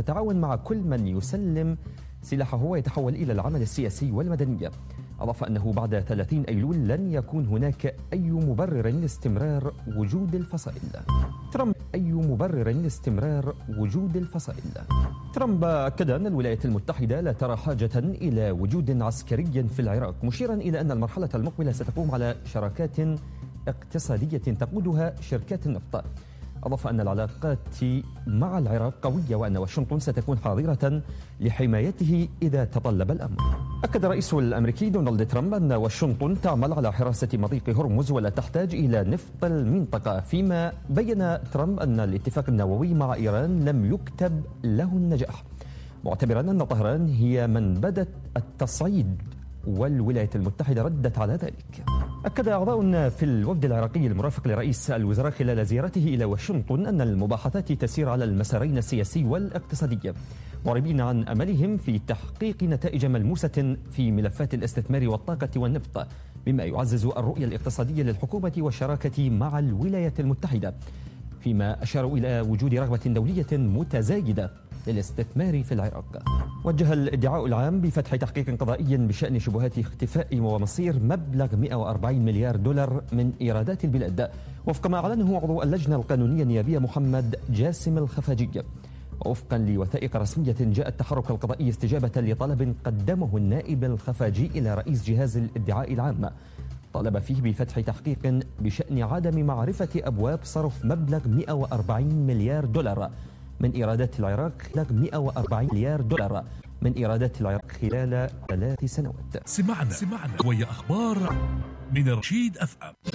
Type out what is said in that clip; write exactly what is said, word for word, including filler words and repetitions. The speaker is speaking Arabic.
تتعاون مع كل من يسلم سلاحه ويتحول إلى العمل السياسي والمدني. أضاف أنه بعد ثلاثين أيلول لن يكون هناك أي مبرر لاستمرار وجود الفصائل. ترامب أي مبرر لاستمرار وجود الفصائل. ترامب أكد أن الولايات المتحدة لا ترى حاجة إلى وجود عسكري في العراق، مشيرا إلى أن المرحلة المقبلة ستقوم على شراكات اقتصادية تقودها شركات النفط. أضاف أن العلاقات مع العراق قوية وأن واشنطن ستكون حاضرة لحمايته إذا تطلب الأمر. أكد الرئيس الأمريكي دونالد ترامب أن واشنطن تعمل على حراسة مضيق هرمز ولا تحتاج إلى نفط المنطقة، فيما بين ترامب أن الاتفاق النووي مع إيران لم يكتب له النجاح، معتبرا أن طهران هي من بدت التصعيد والولايات المتحدة ردت على ذلك. أكد أعضاء في الوفد العراقي المرافق لرئيس الوزراء خلال زيارته إلى واشنطن أن المباحثات تسير على المسارين السياسي والاقتصادي، معربين عن أملهم في تحقيق نتائج ملموسة في ملفات الاستثمار والطاقة والنفط، مما يعزز الرؤية الاقتصادية للحكومة والشراكة مع الولايات المتحدة، فيما أشاروا إلى وجود رغبة دولية متزايدة للاستثمار في العراق. وجه الادعاء العام بفتح تحقيق قضائي بشأن شبهات اختفاء ومصير مبلغ مئة وأربعين مليار دولار من إيرادات البلاد، وفق ما أعلنه عضو اللجنة القانونية النيابية محمد جاسم الخفاجي. ووفقا لوثائق رسمية، جاء التحرك القضائي استجابة لطلب قدمه النائب الخفاجي إلى رئيس جهاز الادعاء العام، طالب فيه بفتح تحقيق بشأن عدم معرفة أبواب صرف مبلغ مئة وأربعين مليار دولار من إيرادات العراق مبلغ مئة وأربعين مليار دولار من إيرادات العراق خلال ثلاث سنوات. سمعنا سمعنا ويا أخبار من رشيد أف أم.